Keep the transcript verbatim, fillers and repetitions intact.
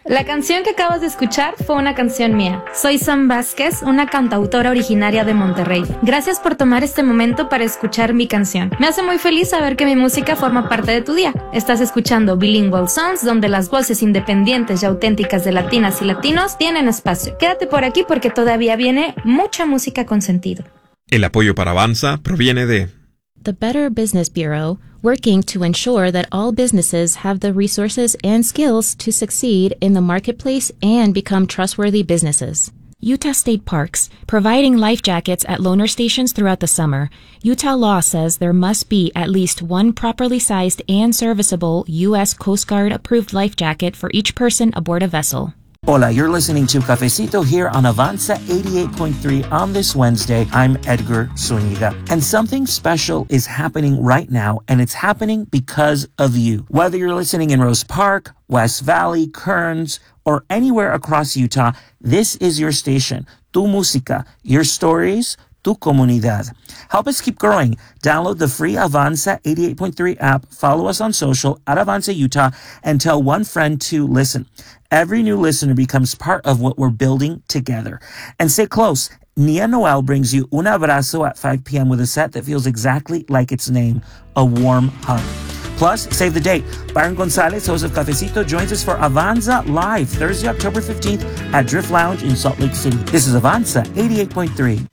La canción que acabas de escuchar fue una canción mía. Soy Sam Vázquez, una cantautora originaria de Monterrey. Gracias por tomar este momento para escuchar mi canción. Me hace muy feliz saber que mi música forma parte de tu día. Estás escuchando Bilingual Songs, donde las voces independientes y auténticas de latinas y latinos tienen espacio. Quédate por aquí porque todavía viene mucha música con sentido. El apoyo para Avanza proviene de The Better Business Bureau, working to ensure that all businesses have the resources and skills to succeed in the marketplace and become trustworthy businesses. Utah State Parks, providing life jackets at loaner stations throughout the summer. Utah law says there must be at least one properly sized and serviceable U S Coast Guard approved life jacket for each person aboard a vessel. Hola, you're listening to Cafecito here on Avanza eighty-eight point three on this Wednesday. I'm Edgar Zuniga. And something special is happening right now, and it's happening because of you. Whether you're listening in Rose Park, West Valley, Kearns, or anywhere across Utah, this is your station. Tu música, your stories, tu comunidad. Help us keep growing. Download the free Avanza eighty-eight point three app, follow us on social at Avanza Utah, and tell one friend to listen. Every new listener becomes part of what we're building together. And stay close. Nia Noel brings you Un Abrazo at five p.m. with a set that feels exactly like its name, a warm hug. Plus, save the date. Byron Gonzalez, host of Cafecito, joins us for Avanza Live Thursday, October fifteenth at Drift Lounge in Salt Lake City. This is Avanza eighty-eight point three.